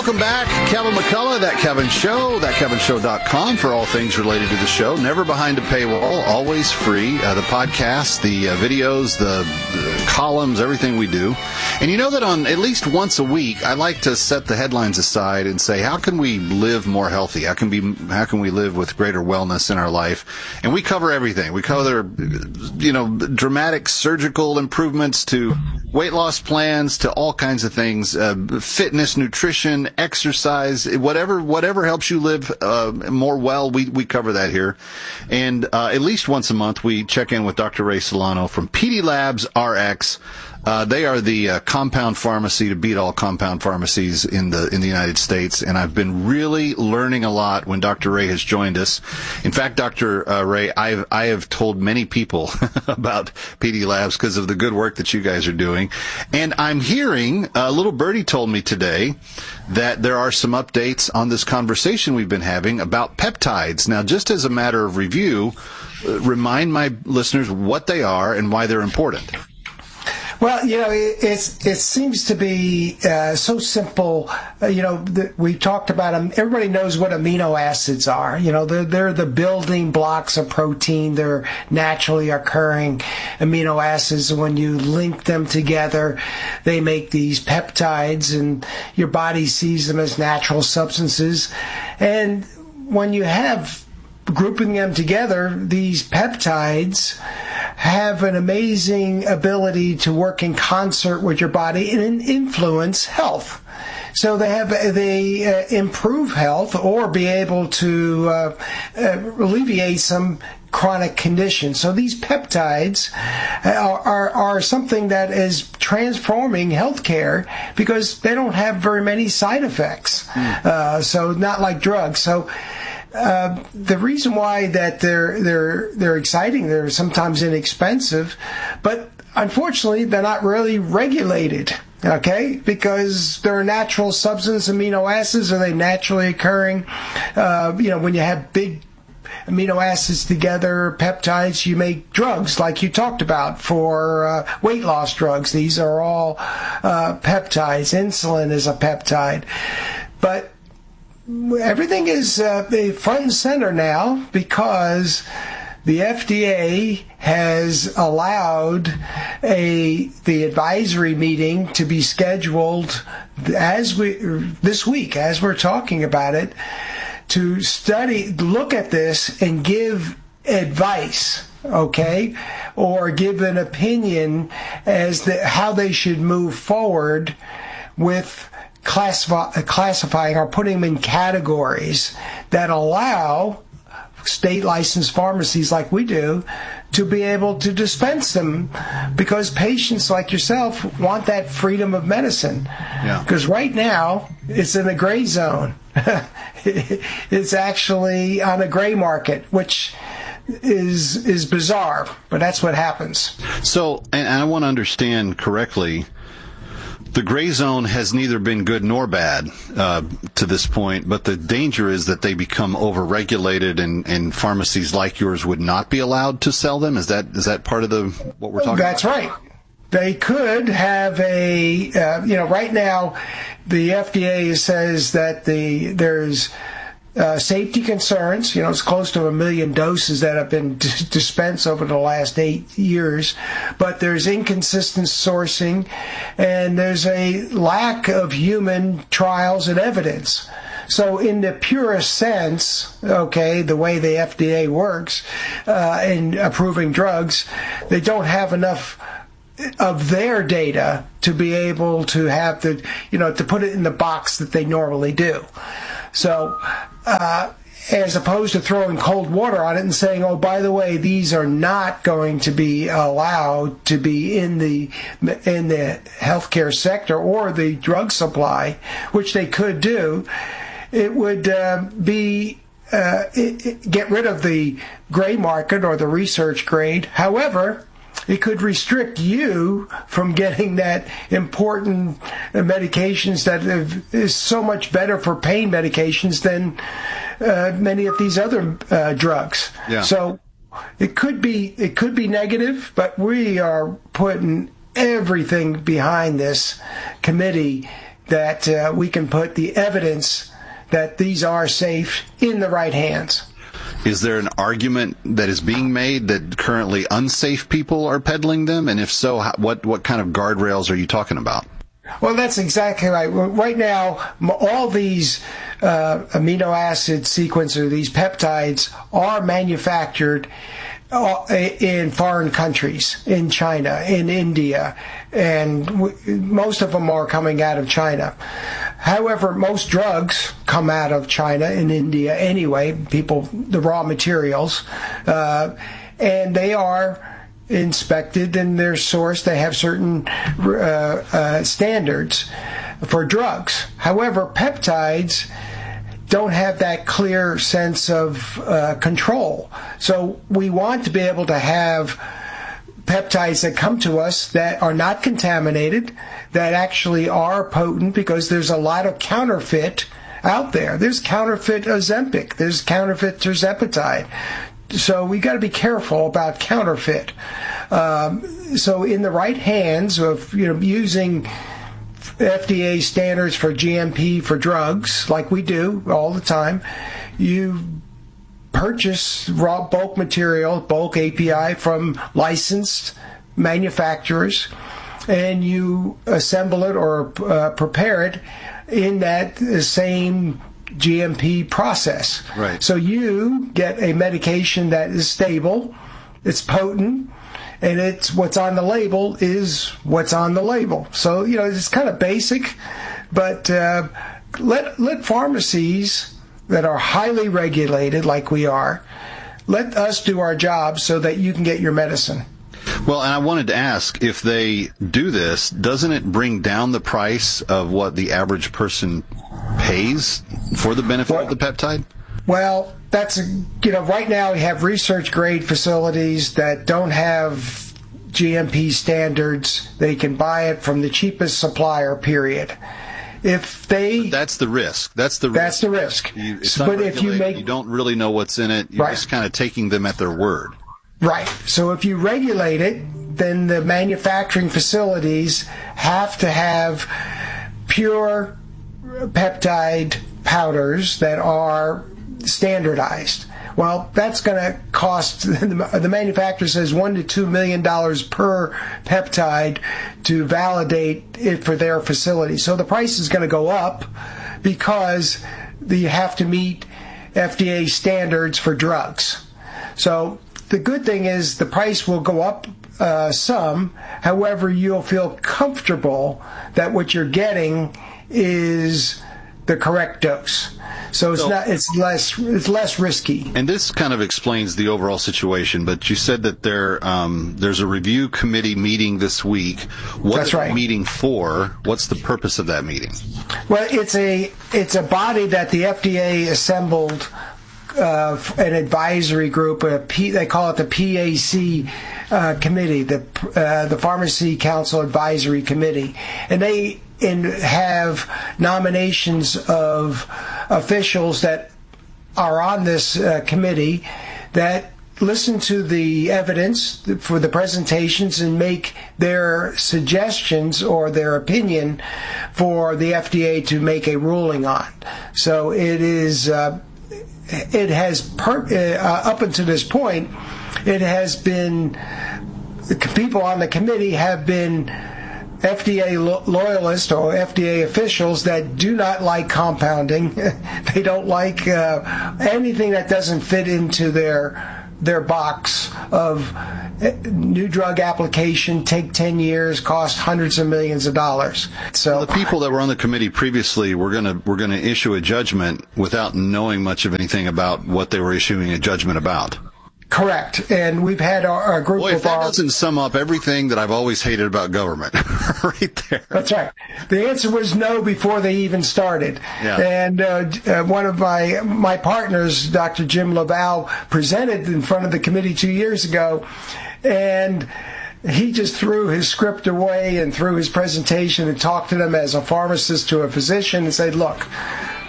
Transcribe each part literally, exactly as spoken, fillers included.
Welcome back. Kevin McCullough, That Kevin Show, that kevin show dot com for all things related to the show. Never behind a paywall, always free. Uh, the podcast, the uh, videos, the, the columns, everything we do. And you know that on at least once a week, I like to set the headlines aside and say, how can we live more healthy? How can be, how can we live with greater wellness in our life? And we cover everything. We cover, you know, dramatic surgical improvements to weight loss plans to all kinds of things, uh, fitness, nutrition, exercise, whatever whatever helps you live uh, more well, we, we cover that here. And uh, at least once a month, we check in with Doctor Ray Solano from P D Labs R X. Uh, they are the uh, compound pharmacy to beat all compound pharmacies in the in the United States, and I've been really learning a lot when Doctor Ray has joined us. In fact, Doctor Uh, Ray, I've I have told many people about P D Labs because of the good work that you guys are doing, and I'm hearing a uh, little birdie told me today that there are some updates on this conversation we've been having about peptides. Now, just as a matter of review, uh, remind my listeners what they are and why they're important. Well, you know, it, it's, it seems to be uh, so simple. Uh, you know, the, we talked about them. Everybody knows what amino acids are. You know, they're, they're the building blocks of protein. They're naturally occurring amino acids. When you link them together, they make these peptides, and your body sees them as natural substances. And when you have grouping them together, these peptides have an amazing ability to work in concert with your body and influence health. So they have they uh, improve health or be able to uh, uh, alleviate some chronic conditions. So these peptides are, are are something that is transforming healthcare because they don't have very many side effects. Mm. Uh, so not like drugs. So. Uh, the reason why that they're they're they're exciting, they're sometimes inexpensive, but unfortunately they're not really regulated. Okay, because they're a natural substance, amino acids, are they naturally occurring? Uh, you know, when you have big amino acids together, peptides, you make drugs like you talked about for uh, weight loss drugs. These are all uh, peptides. Insulin is a peptide, but everything is uh, front and center now because the F D A has allowed a the advisory meeting to be scheduled as we this week as we're talking about it to study, look at this and give advice, okay, or give an opinion as to how they should move forward with Classify, classifying or putting them in categories that allow state licensed pharmacies like we do to be able to dispense them, because patients like yourself want that freedom of medicine. Yeah. Because right now it's in a gray zone. It's actually on a gray market, which is is bizarre, but that's what happens. So, and I want to understand correctly, the gray zone has neither been good nor bad uh, to this point, but the danger is that they become overregulated, and, and pharmacies like yours would not be allowed to sell them. Is that is that part of the what we're talking That's about? That's right. They could have a, uh, you know, right now the F D A says that the there's Uh, safety concerns. You know, it's close to a million doses that have been d- dispensed over the last eight years. But there's inconsistent sourcing, and there's a lack of human trials and evidence. So in the purest sense, okay, the way the F D A works uh, in approving drugs, they don't have enough of their data to be able to have the, you know, to put it in the box that they normally do. So, uh, as opposed to throwing cold water on it and saying, oh, by the way, these are not going to be allowed to be in the in the healthcare sector or the drug supply, which they could do, it would uh, be uh, it, it, get rid of the gray market or the research grade. However, it could restrict you from getting that important medications that is so much better for pain medications than uh, many of these other uh, drugs. Yeah. So it could be it could be negative, but we are putting everything behind this committee that uh, we can put the evidence that these are safe in the right hands. Is there an argument that is being made that currently unsafe people are peddling them? And if so, how, what, what kind of guardrails are you talking about? Well, that's exactly right. Right now, all these uh, amino acid sequences, these peptides, are manufactured in foreign countries, in China, in India, and w- most of them are coming out of China. However, most drugs come out of China and India anyway, people, the raw materials, uh, and they are inspected and they're sourced. They have certain uh, uh, standards for drugs. However, peptides don't have that clear sense of uh, control. So we want to be able to have peptides that come to us that are not contaminated, that actually are potent, because there's a lot of counterfeit out there. There's counterfeit Ozempic. There's counterfeit tirzepatide. So we got to be careful about counterfeit. Um, so in the right hands of, you know, using F D A standards for G M P for drugs, like we do all the time, you purchase raw bulk material, bulk A P I from licensed manufacturers, and you assemble it or uh, prepare it in that same G M P process. Right. So you get a medication that is stable, it's potent, and it's what's on the label is what's on the label. So, you know, it's kind of basic, but uh, let let pharmacies that are highly regulated, like we are, let us do our job so that you can get your medicine. Well, and I wanted to ask, if they do this, doesn't it bring down the price of what the average person pays for the benefit well, of the peptide? Well, that's, a, you know, right now we have research grade facilities that don't have G M P standards. They can buy it from the cheapest supplier, period. If they, but that's the risk. That's the risk. That's the risk. You, it's but if you make, you don't really know what's in it. You're right. Just kind of taking them at their word. Right. So if you regulate it, then the manufacturing facilities have to have pure peptide powders that are standardized. Well, that's going to cost, the manufacturer says, one to two million dollars per peptide to validate it for their facility. So the price is going to go up because you have to meet F D A standards for drugs. So the good thing is the price will go up uh, some. However, you'll feel comfortable that what you're getting is the correct dose. So it's so, not it's less it's less risky. And this kind of explains the overall situation. But you said that there um, there's a review committee meeting this week. What That's is right. the meeting for? What's the purpose of that meeting? Well, it's a it's a body that the F D A assembled. Uh, an advisory group, a P, they call it the P A C uh, committee, the uh, the Pharmacy Council Advisory Committee, and they in, have nominations of officials that are on this uh, committee that listen to the evidence for the presentations and make their suggestions or their opinion for the F D A to make a ruling on. So it is. Uh, It has, per, uh, up until this point, it has been, the people on the committee have been F D A lo- loyalists or F D A officials that do not like compounding. They don't like uh, anything that doesn't fit into their their box of new drug application, take ten years, cost hundreds of millions of dollars. So well, the people that were on the committee previously were going to were going to issue a judgment without knowing much of anything about what they were issuing a judgment about. Correct. And we've had our, our group Boy, of if that our... doesn't sum up everything that I've always hated about government, right there. That's right. The answer was no before they even started. Yeah. And uh, uh, one of my my partners, Doctor Jim Laval, presented in front of the committee two years ago, and he just threw his script away and threw his presentation and talked to them as a pharmacist to a physician and said, look,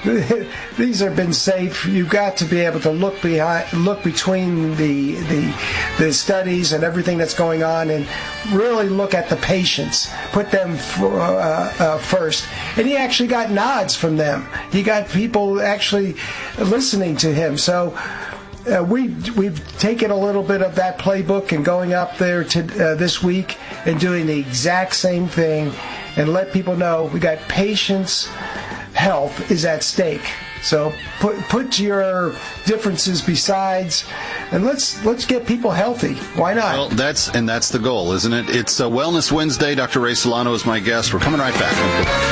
these have been safe. You've got to be able to look behind, look between the the the studies and everything that's going on, and really look at the patients. Put them for, uh, uh, first. And he actually got nods from them. He got people actually listening to him. So. Uh, we we've taken a little bit of that playbook and going up there to uh, this week and doing the exact same thing, and let people know we got patients' health is at stake. So put put your differences besides, and let's let's get people healthy. Why not? Well, that's and that's the goal, isn't it? It's a Wellness Wednesday. Doctor Ray Solano is my guest. We're coming right back.